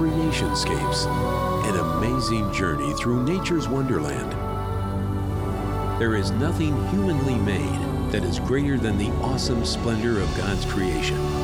Creationscapes, an amazing journey through nature's wonderland. There is nothing humanly made that is greater than the awesome splendor of God's creation.